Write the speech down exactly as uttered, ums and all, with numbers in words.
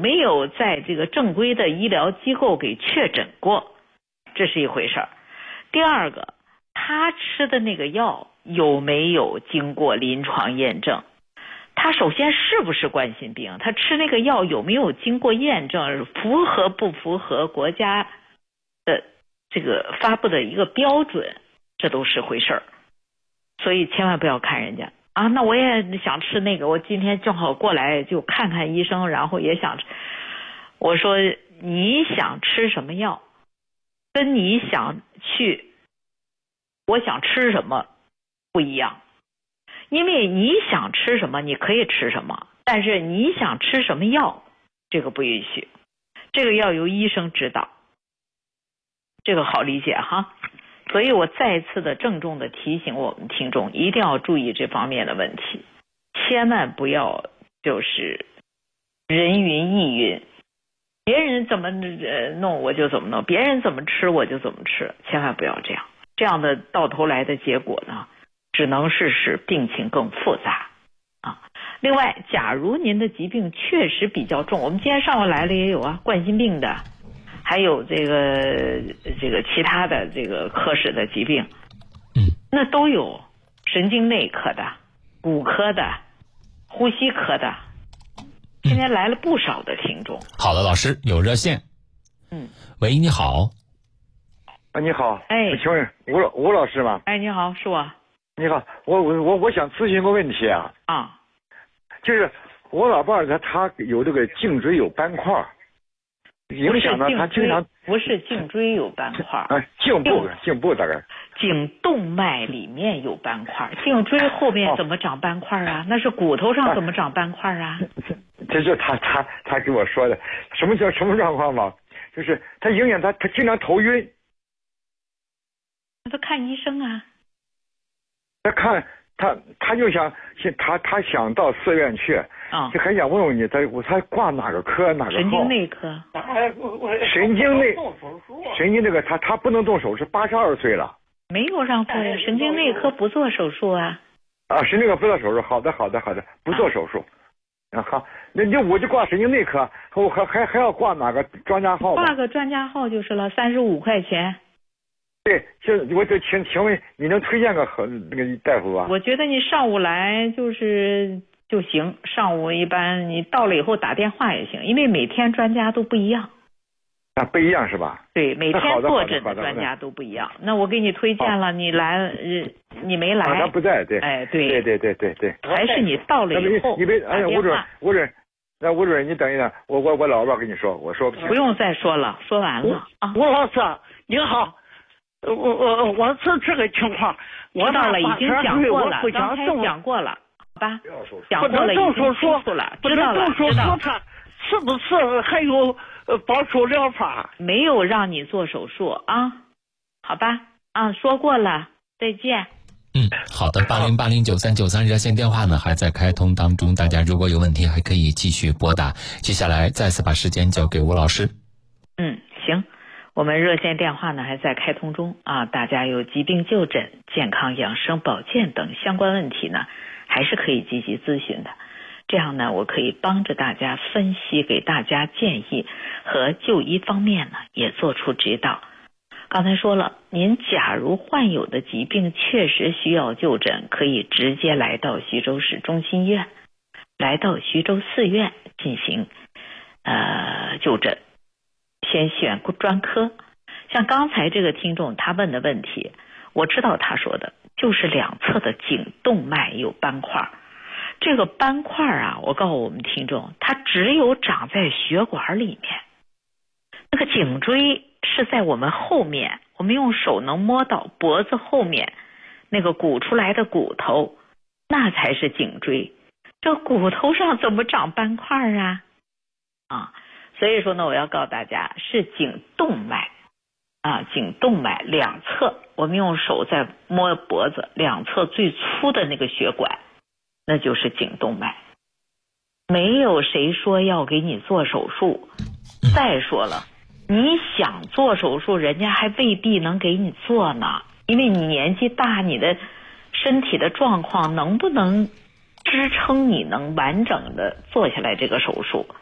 没有在这个正规的医疗机构给确诊过，这是一回事儿。第二个，他吃的那个药有没有经过临床验证？他首先是不是冠心病？他吃那个药有没有经过验证？符合不符合国家的这个发布的一个标准？这都是回事儿。所以千万不要看人家啊，那我也想吃那个，我今天正好过来就看看医生，然后也想吃。我说你想吃什么药，跟你想去我想吃什么不一样。因为你想吃什么你可以吃什么，但是你想吃什么药这个不允许，这个要由医生指导，这个好理解哈。所以我再次的郑重的提醒我们听众，一定要注意这方面的问题，千万不要就是人云亦云，别人怎么弄我就怎么弄，别人怎么吃我就怎么吃，千万不要这样。这样的到头来的结果呢，只能是使病情更复杂啊。另外，假如您的疾病确实比较重，我们今天上午来了也有啊，冠心病的，还有这个这个其他的这个科室的疾病， 嗯， 那都有，神经内科的、骨科的、呼吸科的，今天来了不少的听众。 好的，老师有热线。 嗯， 喂，你好。 啊，你好， 哎， 请问吴老吴老师吗？ 哎，你好，是我。 你好，我我我我想咨询个问题啊。 啊， 就是我老伴儿他他有这个颈椎有斑块，影响呢他经常不是颈椎有斑块， 啊，颈部颈部大概颈动脉里面有斑块，颈椎后面怎么长斑块啊？哦、那是骨头上怎么长斑块啊？ 这就他他他给我说的，什么叫什么状况嘛？就是他影响他他经常头晕。 那他看医生啊。 他看他他就想他他想到寺院去啊，就还想问问你，他我他挂哪个科哪个号？ 神经内科。 神经内神经这个他他不能动手术，八十二岁了。 没有让做呀，神经内科不做手术啊。 啊，神经内科不做手术，好的好的好的，不做手术。啊好，那就我就挂神经内科，我还还还要挂哪个专家号？ 挂个专家号就是了，三十五块钱。 对，就我就请请问你能推荐个好那个大夫吧？ 我觉得你上午来就是就行，上午一般你到了以后打电话也行，因为每天专家都不一样。 啊，不一样是吧？ 对，每天坐诊的专家都不一样。那我给你推荐了，你来呃你没来？ 啊，他不在，对。 哎，对。 对对对对对。 还是你到了以后你别哎呀，吴主任，吴主任，那吴主任你等一等，我我我老伴跟你说，我说不清。 不用再说了，说完了啊。 吴老师你好。我我我是这个情况，我知道了，已经讲过了， 刚才讲过了，好吧？ 讲过了，已经清楚了， 知道了，知道了。 是不是还有保守疗法？ 没有让你做手术啊，好吧？啊，说过了，再见。 嗯，好的，八零八零九三九三热线电话呢还在开通当中，大家如果有问题还可以继续拨打。接下来再次把时间交给吴老师。 嗯，行。我们热线电话呢还在开通中啊，大家有疾病就诊、健康养生、保健等相关问题呢，还是可以积极咨询的。这样呢，我可以帮着大家分析，给大家建议和就医方面呢也做出指导。刚才说了，您假如患有的疾病确实需要就诊，可以直接来到徐州市中心医院，来到徐州四院进行呃就诊。先选专科，像刚才这个听众他问的问题，我知道他说的就是两侧的颈动脉有斑块。这个斑块啊，我告诉我们听众，它只有长在血管里面。那个颈椎是在我们后面，我们用手能摸到脖子后面那个鼓出来的骨头，那才是颈椎。这骨头上怎么长斑块啊？啊。所以说呢，我要告诉大家是颈动脉啊，颈动脉两侧，我们用手在摸脖子两侧最粗的那个血管，那就是颈动脉。没有谁说要给你做手术。再说了，你想做手术，人家还未必能给你做呢，因为你年纪大，你的身体的状况能不能支撑你能完整的做下来这个手术？